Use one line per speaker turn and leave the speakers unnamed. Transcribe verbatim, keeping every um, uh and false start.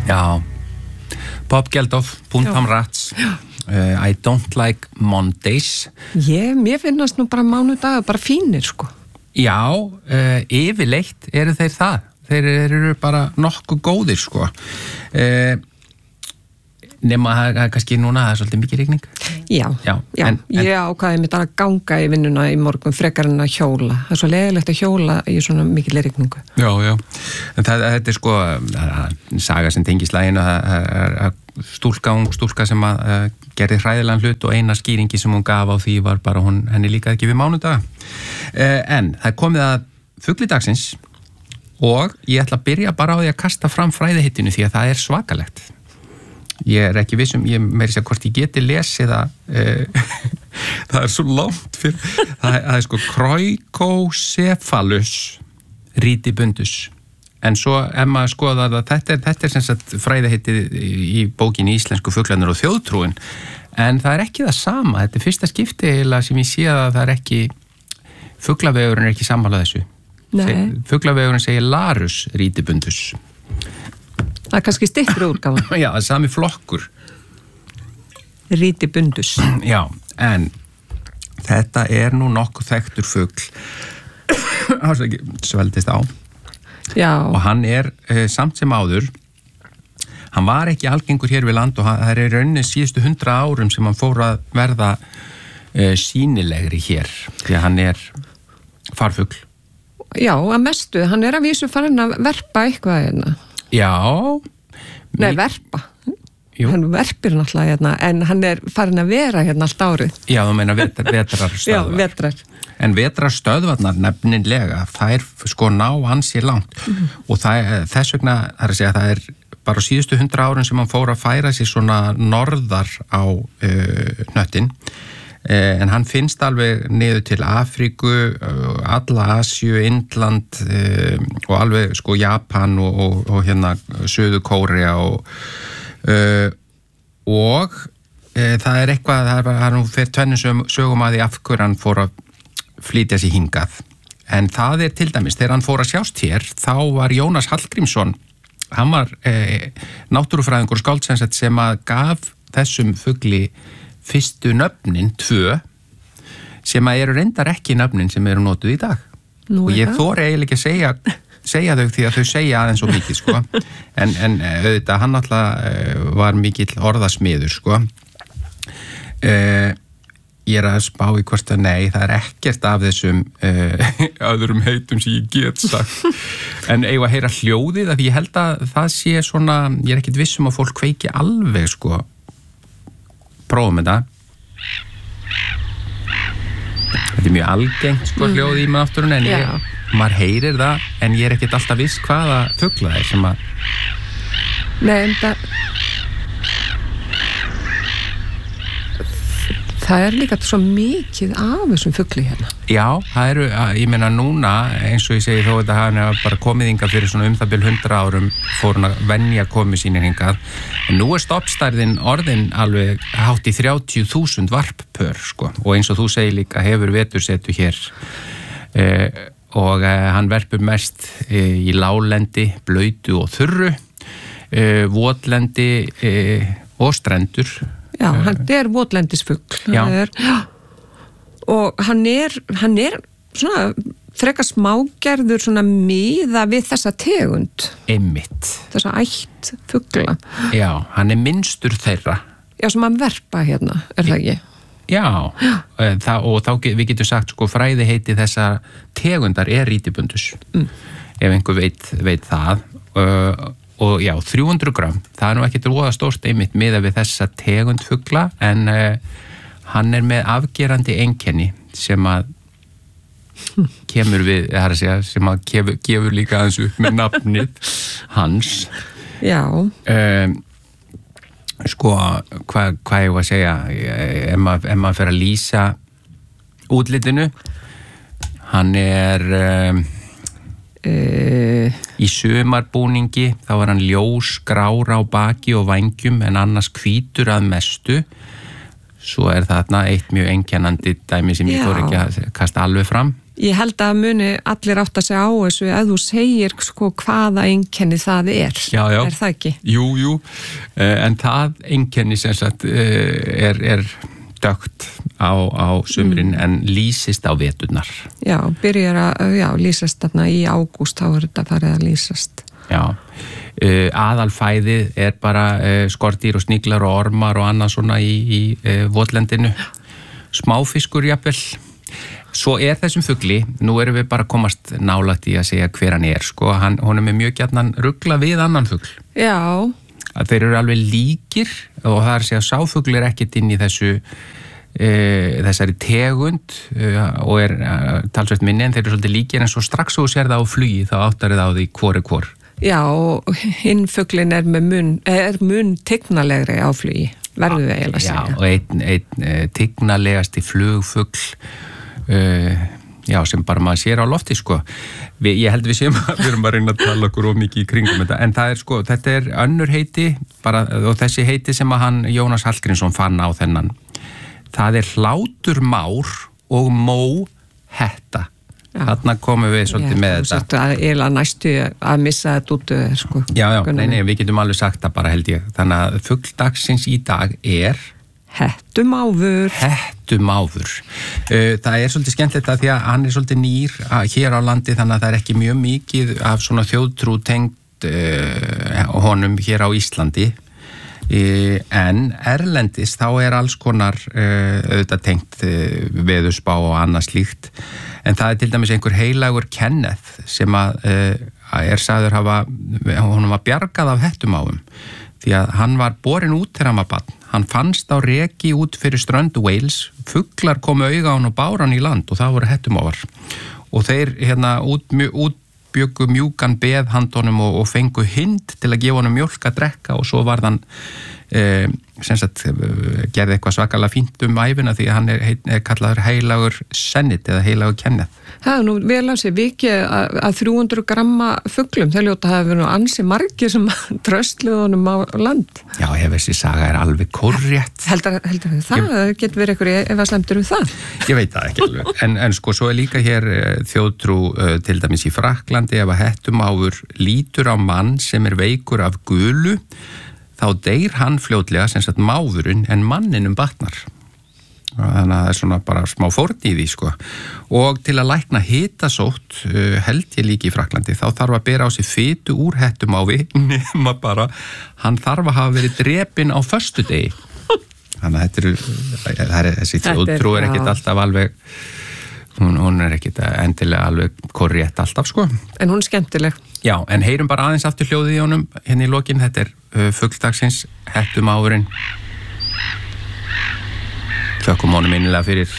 Já, Bob Geldof, Puntam Rats, uh, I don't like Mondays.
Ég, mér finnast nú bara mánudagar bara fínir, sko.
Já, uh, yfirleitt eru þeir það. Þeir eru bara nokkuð góðir, sko. Uh, nema það er kannski núna, það er svolítið mikið rigning.
Já, já, já. En, en, ég ákvaði mig að ganga í vinnuna í morgun frekar en að hjóla. Það er svo leiðilegt að hjóla í svona mikil rigningu.
Já, já. En það, þetta er sko saga sem tengir slaginu að stúlka, ung stúlka sem að uh, gerði hræðilegan hlut og eina skýringi sem hún gaf á því var bara hún, henni líkaði ekki við mánudaga. Uh, en það er komið að fugli-dagsins og ég ætla að byrja bara á því að kasta fram fræðiheitinu því að það er svakalegt. Ég er ekki vissum, ég meiri sér hvort ég geti lesið það, uh, það er svo langt fyrir, það, það er sko Kroikocephalus ridibundus. En svo ef maður skoðar það, þetta er, þetta er sem sagt fræðiheitið í bókinni Íslensku fuglarnir og þjóðtrúin, en það er ekki það sama, þetta er fyrsta skipti eða sem ég sé að það er ekki, fuglavegurinn er ekki sammála þessu.
Nei.
Fuglavegurinn segir Larus ridibundus.
Það er kannski styttri úrgáfa.
Já, það er sami flokkur.
Ridibundus.
Já, en þetta er nú nokkuð þekktur fugl. Það er ekki sveldist á.
Já.
Og hann er e, samt sem áður, hann var ekki algengur hér við land og það er í rauninni síðustu hundra árum sem hann fór að verða e, sýnilegri hér, því að hann er farfugl.
Já, að mestu, hann er að vísu farin að verpa eitthvað hérna.
Já.
Nei, verpa.
Jú. Hann
verpir náttúrulega hérna, en hann er farin að vera hérna allt árið.
Já, þú meina vetrar, vetrar stöðvar.
Já, vetrar.
En vetrarstöðvarnar nefnilega, það er sko ná ansi langt mm. og það, þess vegna, það er að segja, það er bara á síðustu hundra árum sem hann fór að færa sér svona norðar á uh, hnöttin, uh, en hann finnst alveg niður til Afríku, uh, alla Asíu, Indland uh, og alveg sko Japan og, og, og hérna Suður Kórea og uh, og uh, það er eitthvað, það er, það er fyrir tvennum sögum að því af hverju hann fór að flytja sér hingað. En það er til dæmis, þegar hann fór að sjást hér, þá var Jónas Hallgrímsson, hann var e, náttúrufræðingur og skáldsensett sem að gaf þessum fugli fyrstu nöfnin, tvö, sem að eru reyndar ekki nöfnin sem eru notuð í dag.
Nú,
og ég
ja.
þori eiginlega ekki að segja, segja þau því að þau segja aðeins svo mikið, sko. En, en auðvitað, hann alltaf var mikill orðasmiður, sko. E, Ég er að spá í hvort að nei, það er ekkert af þessum uh, öðrum heitum sem ég get sagt. En eigum að heyra hljóðið, af ég held að það sé svona, ég er ekkert viss um að fólk kveiki alveg, sko. Prófum þetta. Þetta er mjög algengt, sko, hljóðið í maður afturinn, en ég, maður heyrir það, en ég er ekkert alltaf viss hvaða fugla það er sem að...
Nei, en það... Það er líka svo mikið af þessum fugli hérna.
Já, það eru, ég meina núna, eins og ég segi þó þetta hann er bara komið hingað fyrir svona um það bil hundra árum, fór hann að venja komið sínir hingað. En nú er stofnstærðin orðin alveg hátt í þrjátíu þúsund varppör, sko. Og eins og þú segir líka hefur vetursetu hér. Eh, og eh, hann verpur mest eh, í láglendi, blautu og þurru, eh, votlendi eh, og strendur.
Já, hann er votlendisfugl.
Já.
Er, já. Og hann er, hann er svona frekar smágerður svona miða við þessa tegund.
Einmitt.
Þessa ætt fugla.
Já, hann er minnstur þeirra.
Já, sem hann verpa hérna, er það ekki?
Já, já. Það, og þá við getum sagt sko fræði heiti þessa tegundar er ridibundus. Mm. Ef einhver veit, veit það. Og og já, þrjú hundruð grömm, það er nú ekkert roða stórt einmitt miðað við þessa tegund fugla, en uh, hann er með afgerandi einkenni sem að kemur við, það er að segja, sem að gefur, gefur líka aðeins upp með nafnið hans.
Já.
Um, sko, hvað hva ég var að segja, ef maður, ef maður fer að lýsa útlitinu, hann er... Um,
Uh,
í sumarbúningi þá var hann ljós grár á baki og vængjum en annars hvítur að mestu. Svo er þarna eitt mjög einkennandi dæmi sem ég þór ekki að kasta alveg fram.
Ég held að muni allir átt að segja á þessu að þú segir sko hvaða einkenni það er.
Já, já.
Er það ekki?
Jú, jú, en það einkenni sem sagt er, er dögt á, á sumrin mm. en lýsist á veturnar.
Já, byrjar að já, lýsast þarna í ágúst, þá er þetta farið að lýsast.
Já, uh, aðalfæðið er bara uh, skordýr og sniglar og ormar og annað svona í, í uh, votlendinu, smáfiskur jafnvel. Svo er þessum fugli, nú erum við bara komast nálægt í að segja hver hann er, sko, hann, honum er mjög gjarnan rugla við annan fugl.
Já.
Að þeir eru alveg líkir og það er að segja sáfugl er ekkert inn í þessu uh, þessari tegund uh, og er uh, talsvert minni en þeir eru svolítið líkir en svo strax þú sér það á flugi þá áttar það á því hvor er hvor.
Já, og hinn fuglin er með mun, er mun tignalegri á flugi, verður við eiginlega að segja.
Já, og einn, einn tignalegasti flugfugl, uh, já, sem bara maður sér á lofti, sko. Vi, ég held við séum að við erum að reyna að tala okkur of mikið í kringum þetta, en það er, sko, þetta er önnur heiti, bara, og þessi heiti sem að hann, Jónas Hallgrímsson, fann á þennan, það er hláturmár og móhetta. Þarna komum við svolítið já, með þetta. Já,
þú sagt að næstu að missa þetta út, sko.
Já, já, nei, nei, við getum alveg sagt það bara, held ég. Þannig að fugl dagsins í dag er...
Hettumáfur.
Hettumáfur. Það er svolítið skemmtilegt að því að hann er svolítið nýr hér á landi, þannig að það er ekki mjög mikið af svona þjóðtrú tengt uh, honum hér á Íslandi. Uh, en erlendis þá er alls konar uh, auðvitað tengt uh, veðurspá og annað slíkt. En það er til dæmis einhver heilagur Kenneth sem að, uh, að er sagður hafa, honum var bjargað af hettumáfum því að hann var borinn út þegar hann var barn. Hann fannst á reki út fyrir strönd Wales, fuglar komu auga á hann og bára hann í land og það voru hettumáfar. Og þeir hérna út, útbjöggu mjúkan beð handonum og, og fengu hind til að gefa honum mjólk að drekka og svo var hann eh, sem sagt gerði eitthvað svakalega fínt um æfina því að hann er, er kallaður heilagur Sennit eða heilagur Kenneth.
Það er nú vel að sé vikið að, að þrjú hundruð gramma fuglum, þeir ljóta hafa verið nú ansi margir sem tröstluð honum á land.
Já, ef þessi saga er alveg korrétt.
Heldur, heldur þið það? Ég... Getur verið eitthvað ef að slemtur um það?
Ég veit það ekki alveg. En, en sko, svo er líka hér þjóðtrú til dæmis í Frakklandi ef að hettumáfur lítur á mann sem er veikur af gulu, þá deyr hann fljótlega sem sagt máfurinn en manninum batnar. Þannig að það er svona bara smá fórn í því, sko. Og til að lækna hitasótt, uh, held ég líka í Frakklandi, þá þarf að bera á sig fitu úr hettumáfi, nema bara, hann þarf að hafa verið drepinn á föstudegi. Þannig að þetta eru, það er, þessi þjóðtrú er ekkert alltaf alveg, hún, hún er ekkert endilega alveg korrétt alltaf, sko.
En hún er skemmtileg.
Já, en heyrum bara aðeins aftur hljóðið í honum, hérna í lokin, þetta er uh, fugldagsins, hettumáfurinn. Þökkum honum innilega fyrir